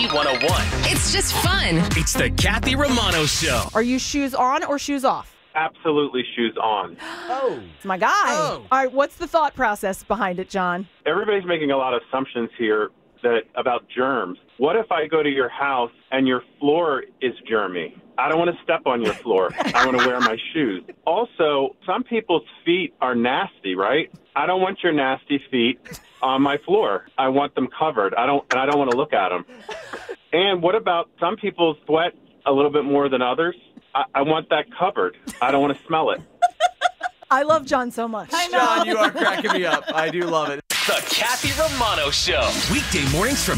101. It's just fun. It's the Kathy Romano Show. Are you shoes on or shoes off? Absolutely shoes on. Oh. It's my guy. Oh. All right, what's the thought process behind it, John? Everybody's making a lot of assumptions here about germs. What if I go to your house and your floor is germy? I don't want to step on your floor. I want to wear my shoes. Also, some people's feet are nasty, right? I don't want your nasty feet on my floor. I want them covered. I don't want to look at them. And what about some people sweat a little bit more than others? I want that covered. I don't want to smell it. I love John so much. John, you are cracking me up. I do love it. The Kathy Romano Show. Weekday mornings from